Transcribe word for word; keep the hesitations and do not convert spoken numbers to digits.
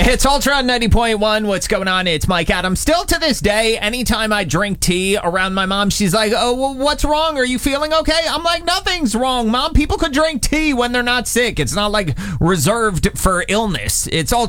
It's Ultra ninety point one. What's going on? It's Mike Adams. Still to this day, anytime I drink tea around my mom, she's like, oh, well, what's wrong? Are you feeling okay? I'm like, nothing's wrong, Mom. People could drink tea when they're not sick. It's not like reserved for illness. It's Ultra